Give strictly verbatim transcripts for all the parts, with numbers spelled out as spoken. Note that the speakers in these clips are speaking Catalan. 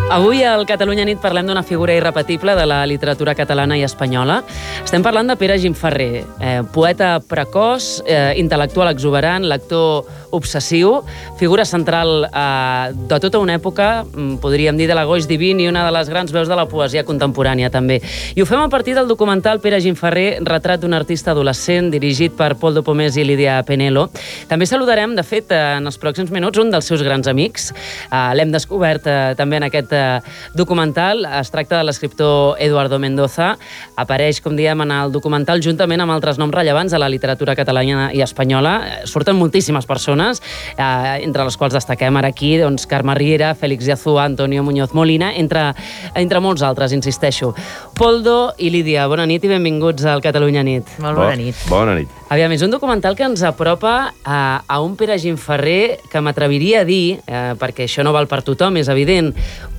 Avui al Catalunya Nit parlem d'una figura irrepetible de la literatura catalana i espanyola. Estem parlant de Pere Gimferrer, eh, poeta precoç, eh, intel·lectual exuberant, lector obsessiu, figura central eh, de tota una època, podríem dir de l'agoix divin i una de les grans veus de la poesia contemporània, també. I ho fem a partir del documental Pere Gimferrer, retrat d'un artista adolescent, dirigit per Pol de Pomés i Lídia Penelo. També saludarem, de fet, en els pròxims minuts, un dels seus grans amics. Eh, L'hem descobert eh, també en aquest documental. Es tracta de l'escriptor Eduardo Mendoza. Apareix, com diem, en el documental juntament amb altres noms rellevants de la literatura catalana i espanyola. Surten moltíssimes persones, eh, entre les quals destaquem ara aquí doncs, Carme Riera, Félix Yazúa, Antonio Muñoz Molina, entre, entre molts altres, insisteixo. Poldo i Lídia, bona nit i benvinguts al Catalunya Nit. Molt bona nit. Bona nit. Aviam, és un documental que ens apropa a, a un Pere Gimferrer que m'atreviria a dir, eh, perquè això no val per tothom, és evident,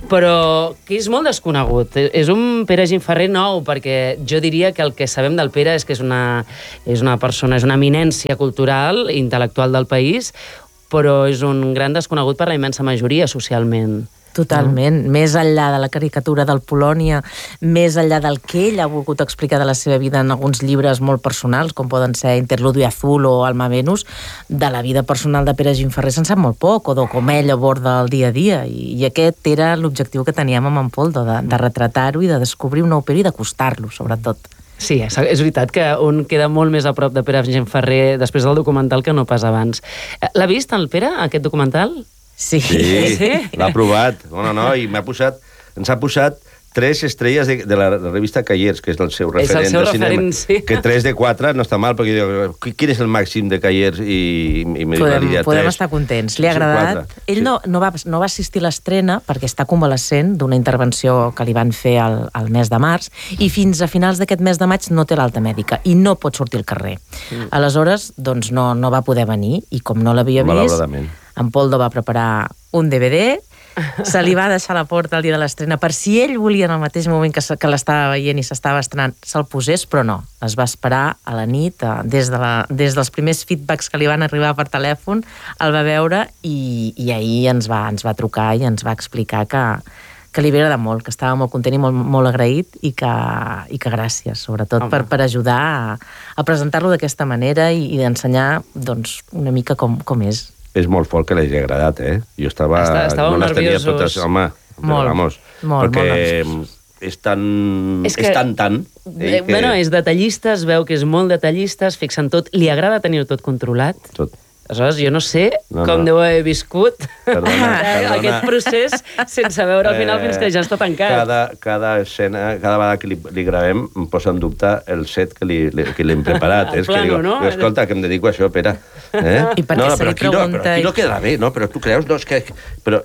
però que és molt desconegut. És un Pere Gimferrer nou, perquè jo diria que el que sabem del Pere és que és una, és una persona, és una eminència cultural i intel·lectual del país, però és un gran desconegut per la immensa majoria socialment. Totalment. No? Més enllà de la caricatura del Polònia, més enllà del que ell ha volgut explicar de la seva vida en alguns llibres molt personals, com poden ser Interludio Azul o Alma Venus, de la vida personal de Pere Gimferrer se'n sap molt poc, o de com ell aborda el dia a dia, i, i aquest era l'objectiu que teníem amb en Poldo, de, de retratar-ho i de descobrir un nou Pere i d'acostar-lo, sobretot. Sí, és, és veritat que un queda molt més a prop de Pere Gimferrer després del documental que no pas abans. L'ha vist, el Pere, aquest documental? Sí. Sí, sí? L'ha provat. No, no, no, i m'ha posat, ens ha posat tres estrelles de, de la revista Callers, que és el seu referent és el seu de referent, cinema. Sí. Que tres de quatre no està mal, perquè diu, quin és el màxim de Callers? I, i me podem, diria podem tres. estar contents. Li ha agradat. Sí, Ell no, no, va, no va assistir a l'estrena perquè està convalescent d'una intervenció que li van fer al, al mes de març, i fins a finals d'aquest mes de maig no té l'alta mèdica i no pot sortir al carrer. Mm. Aleshores, doncs no, no va poder venir, i com no l'havia vist, en Poldo va preparar un D V D, se li va deixar a la porta el dia de l'estrena per si ell volia en el mateix moment que, que l'estava veient i s'estava estrenant se'l posés, però no, es va esperar a la nit, des, de la, des dels primers feedbacks que li van arribar per telèfon, el va veure i, i ahir ens va, ens va trucar i ens va explicar que, que li havia agradat molt, que estava molt content i molt, molt agraït, i que, i que gràcies, sobretot, per, per ajudar a, a presentar-lo d'aquesta manera i, i d'ensenyar doncs, una mica com, com és. És molt fort que li hagi agradat, eh? Jo estava... Està, estàveu no nerviosos. Totes, home, molt, vamos, molt, perquè molt és tan... És, que, és tan, tan... Eh, que... Bueno, és detallista, es veu que és molt detallista, es fixa en tot, li agrada tenir-ho tot controlat. Tot. Aleshores, jo no sé no, com no. deu haver viscut perdona, perdona. aquest procés sense veure al final fins que ja està tancat. Cada, cada escena, cada vegada que li, li gravem, em posa en dubte el set que li, li, que li hem preparat. El és plano, que digo, no? Escolta, que em dedico a això, Pere. Eh? I perquè no, se però li aquí, pregunta... no, però aquí no quedarà bé, no? Però tu creus, no, és que... Però...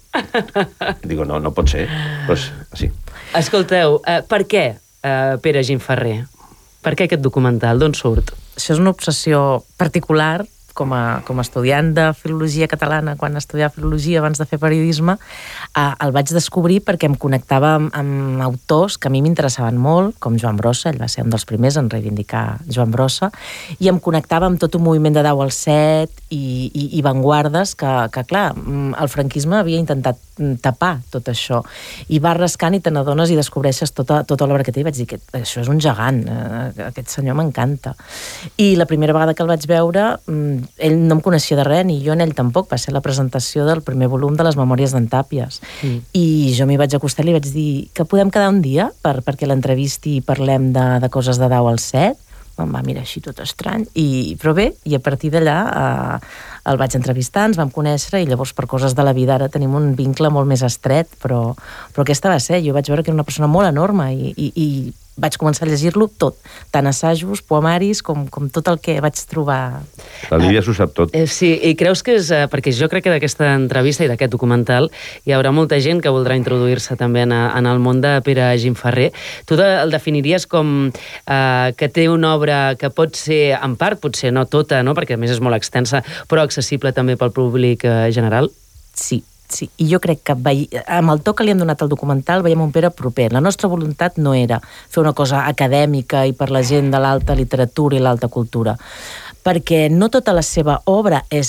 Digo, no, no pot ser. Pues, sí. Escolteu, eh, per què eh, Pere Gimferrer? Per què aquest documental? D'on surt? Això és una obsessió particular. Com a, com a estudiant de filologia catalana, quan estudiava filologia abans de fer periodisme, eh, el vaig descobrir perquè em connectava amb, amb autors que a mi m'interessaven molt, com Joan Brossa, ell va ser un dels primers en reivindicar Joan Brossa, i em connectava amb tot un moviment de Dau al Set i, i, i vanguardes que, que, clar, el franquisme havia intentat tapar tot això, i vas rascant i te n'adones i descobreixes tota, tota l'obra que té, i vaig dir que això és un gegant, eh, aquest senyor m'encanta. I la primera vegada que el vaig veure, ell no em coneixia de res, ni jo en ell tampoc. Va ser la presentació del primer volum de les Memòries d'en Tàpies. Mm. I jo m'hi vaig acostar i li vaig dir que podem quedar un dia per, perquè l'entrevisti i parlem de, de coses de Dau al Set. Em va mirar així tot estrany, i, però bé, i a partir d'allà eh, el vaig entrevistar, ens vam conèixer, i llavors per coses de la vida ara tenim un vincle molt més estret, però, però aquesta va ser, jo vaig veure que era una persona molt enorme, i, i, i vaig començar a llegir-lo tot, tant assajos, poemaris, com, com tot el que vaig trobar. La Lídia s'ho sap tot. Eh, sí, i creus que és... Eh, perquè jo crec que d'aquesta entrevista i d'aquest documental hi haurà molta gent que voldrà introduir-se també en, a, en el món de Pere Gimferrer. Tu de, el definiries com eh, que té una obra que pot ser, en part, potser no tota, no? Perquè a més és molt extensa, però accessible també pel públic eh, general? Sí. Sí, i jo crec que veig, amb el to que li hem donat al documental veiem un Pere proper. La nostra voluntat no era fer una cosa acadèmica i per la gent de l'alta literatura i l'alta cultura, perquè no tota la seva obra és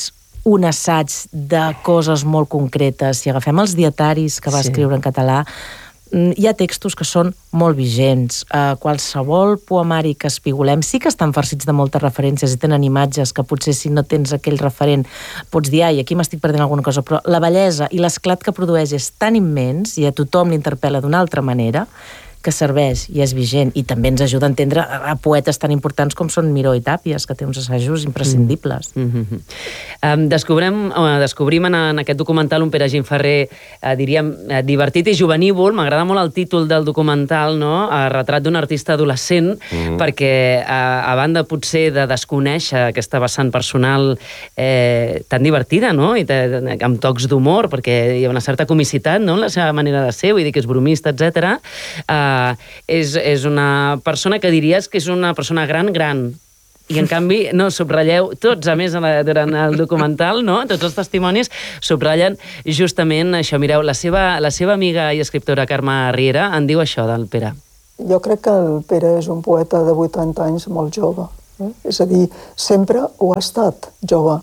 un assaig de coses molt concretes. Si agafem els dietaris que va sí. escriure en català, hi ha textos que són molt vigents. Uh, qualsevol poemari que espigolem sí que estan farcits de moltes referències i tenen imatges que potser si no tens aquell referent pots dir, ai, aquí m'estic perdent alguna cosa, però la bellesa i l'esclat que produeix és tan immens i a tothom l'interpel·la d'una altra manera que serveix i és vigent i també ens ajuda a entendre a poetes tan importants com són Miró i Tàpies, que té uns assajos imprescindibles. Mm -hmm. um, descobrem, uh, descobrim en, en aquest documental un Pere Gimferrer, uh, diríem, uh, divertit i juvenívol. M'agrada molt el títol del documental, no? Uh, Retrat d'un artista adolescent, mm -hmm. perquè uh, a banda potser de desconèixer aquesta vessant personal eh, tan divertida, no? I de, amb tocs d'humor, perquè hi ha una certa comicitat, no?, en la seva manera de ser, vull dir que és bromista, etcètera. Uh, és, és una persona que diries que és una persona gran, gran. I, en canvi, no, subratlleu tots, a més, durant el documental, no? Tots els testimonis subratllen justament això. Mireu, la seva, la seva amiga i escriptora Carme Riera en diu això del Pere. Jo crec que el Pere és un poeta de vuitanta anys molt jove. Eh? És a dir, sempre ho ha estat jove.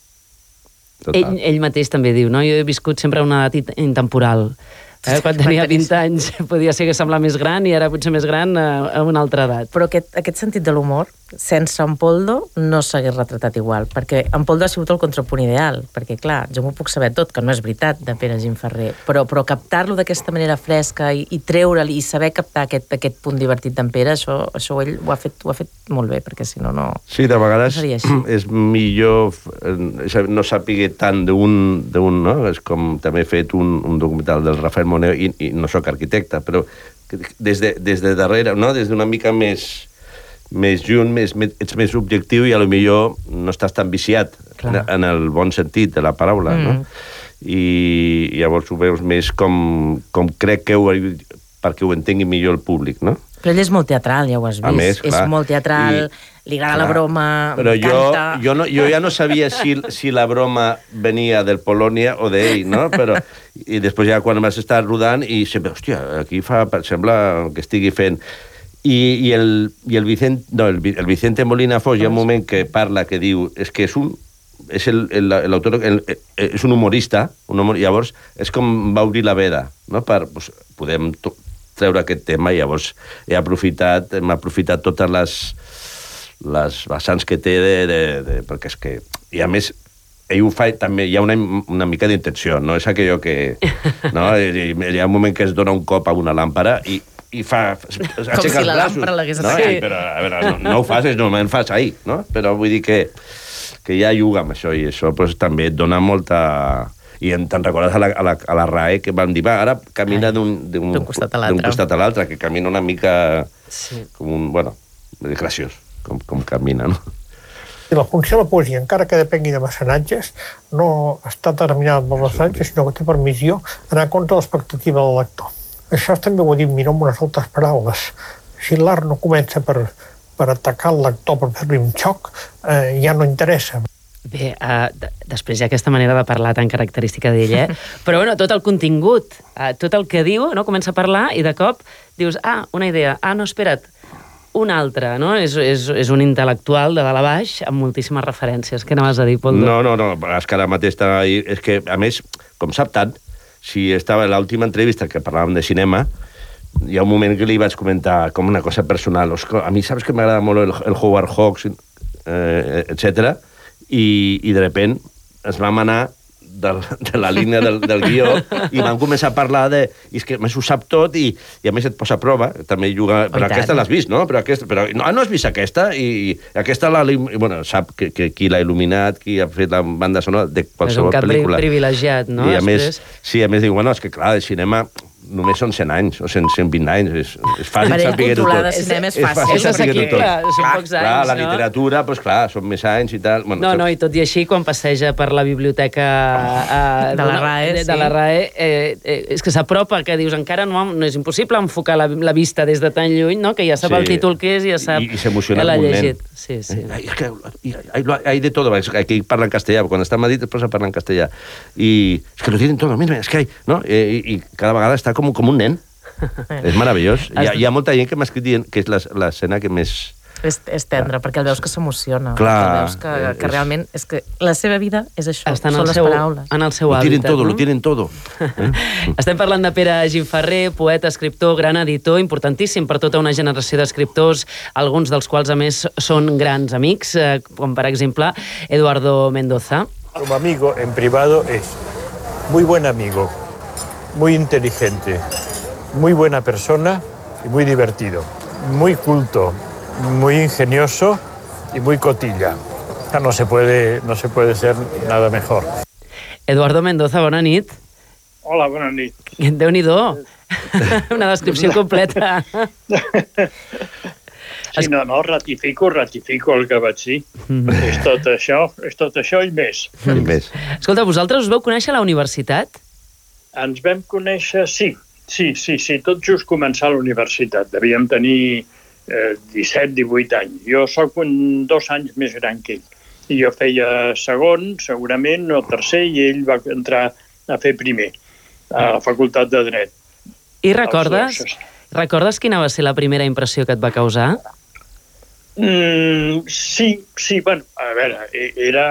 Ell, ell mateix també diu, no? Jo he viscut sempre una edat intemporal. Eh? Quan tenia vint anys podia ser que semblar més gran i ara potser més gran a, a una altra edat. Però aquest, aquest sentit de l'humor, sense en Poldo, no s'hagués retratat igual, perquè en Poldo ha sigut el contrapunt ideal, perquè clar, jo m'ho puc saber tot, que no és veritat, de Pere Gimferrer, però, però captar-lo d'aquesta manera fresca i, i treure'l i saber captar aquest, aquest punt divertit d'en Pere, això, això ell ho ha, fet, ho ha fet molt bé, perquè si no, no... Sí, de vegades no és millor no sàpiga tant d'un, d'un, no? És com també he fet un, un documental del Rafael Moneo, i, i no sóc arquitecte, però des de, des de darrere, no? Des d'una mica més, més junt, més, més, ets més objectiu i a lo millor no estàs tan viciat en, en el bon sentit de la paraula, mm. no? I, i llavors ho veus més com, com crec que ho, perquè ho entengui millor el públic, no? Però ell és molt teatral, ja ho has vist. A més, és molt teatral, I, li agrada clar, la broma, però jo, jo, no, jo ja no sabia si, si la broma venia del Polònia o d'ell, no? Però, i després ja quan vas estar rodant i sempre, hòstia, aquí fa, sembla que estigui fent... I, i, el, i el, Vicent, no, el, el Vicente Molina Foix hi ha un moment que parla, que diu, és que és un és l'autor, és un humorista, un humor, llavors és com va obrir la veda, no? Per, pues, podem treure aquest tema i llavors he aprofitat, hem aprofitat totes les, les vessants que té de, de, de, perquè és que, i a més ell ho fa també, hi ha una, una mica d'intenció, no és aquello que, no? Hi ha un moment que es dona un cop a una làmpara i i fa... Com si la làmpara l'hagués no? aixecat. Però, a veure, no, no ho fas, normalment fas ahir, no? Però vull dir que, que ja juga amb això, i això pues, també et dona molta... I te'n recordes a la, a la, a la RAE, que van dir, va, ara camina d'un costat a l'altre, que camina una mica... Sí. Com un... Bueno, és graciós, com, com camina, no? I la funció de la poesia, encara que depengui de mecenatges, no està determinada pel mecenatge, sinó que té per missió anar contra l'expectativa del lector. Això també ho ha dit Miró amb unes altres paraules. Si l'art no comença per, per atacar el lector, per fer-li un xoc, eh, ja no interessa. Bé, uh, després hi ha aquesta manera de parlar tan característica d'ell, eh? Però bueno, tot el contingut, uh, tot el que diu, no? Comença a parlar i de cop dius, ah, una idea, ah, no, espera't, una altra, no? És, és, és un intel·lectual de dalt a baix amb moltíssimes referències. Què anaves a dir, Poldo? No, no, no, és que ara mateix està ahí. És que, a més, com sap tant, si estava en l'última entrevista que parlàvem de cinema, hi ha un moment que li vaig comentar com una cosa personal. A mi saps que m'agrada molt el, el Howard Hawks, eh, etcètera. I, i de repent ens vam anar de, de la línia del, del guió i vam començar a parlar de... I és que més ho sap tot i, i a més et posa a prova. També juga... Però aquesta l'has vist, no? Però, aquesta, però no, no has vist aquesta? I, i aquesta la... Bueno, sap que, que qui l'ha il·luminat, qui ha fet la banda sonora de qualsevol pel·lícula. És un cap privilegiat, no? I a més, sí, a més diu, bueno, és que clar, el cinema només són cent anys, o cent, cent vint anys. És, és fàcil saber-ho tot. Controlar de cinema és fàcil. És assequible, són pocs anys, clar, la no? literatura, doncs clar, són més anys i tal. Bueno, no, no, i tot i així, quan passeja per la biblioteca eh, de la RAE, de, de la RAE eh, eh, és que s'apropa, que dius, encara no, no és impossible enfocar la, la vista des de tan lluny, no? Que ja sap sí. el títol que és i ja sap... I, i s'emociona l'ha un llegit. nen. Sí, sí. Ai, és que hay, hay de todo. Aquí parla en castellà, quan està a Madrid es posa a parlar en castellà. I és que lo tienen todo, mira, és que hay... No? I, i cada vegada està com, com un nen. És meravellós. Hi ha, hi ha molta gent que m'ha escrit dient que és l'escena que més És, és tendre, perquè el veus que s'emociona. Clar, El veus que, és- que realment... És que la seva vida és això, Està en són el les seu, paraules. en el seu Lo tienen hàbitat. todo, no? lo tienen todo. Eh? Estem parlant de Pere Gimferrer, poeta, escriptor, gran editor, importantíssim per tota una generació d'escriptors, alguns dels quals, a més, són grans amics, eh, com per exemple Eduardo Mendoza. Como amigo, en privado, es muy buen amigo, muy inteligente, muy buena persona y muy divertido, muy culto, muy ingenioso y muy cotilla. Ya no se puede, no se puede ser nada mejor. Eduardo Mendoza, bona nit. Hola, bona nit. Déu-n'hi-do. Una descripció completa. Sí, no, no, ratifico, ratifico el que vaig dir. Mm-hmm. És tot això, és tot això i més. I més. Escolta, vosaltres us veu conèixer a la universitat? Ens vam conèixer, sí, sí, sí, sí, tot just començar a la universitat. Devíem tenir eh, disset divuit anys. Jo sóc un, dos anys més gran que ell. I jo feia segon, segurament, o tercer, i ell va entrar a fer primer, a la Facultat de Dret. I recordes, Els dos. recordes quina va ser la primera impressió que et va causar? Mm, sí, sí, bueno, a veure, e- era